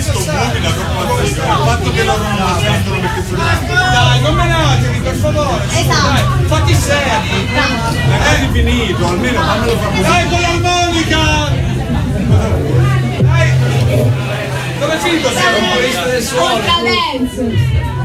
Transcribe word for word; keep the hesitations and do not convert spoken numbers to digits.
questo mobile troppo il fatto che loro non la sentono perché sono dai, non menatevi per favore. Esatto. Dai, fatti seri. magari finito, almeno fammelo fare. Dai con l'armonica. Dai. Dove è finito? Sei un po' del suolo. Contra Lenz.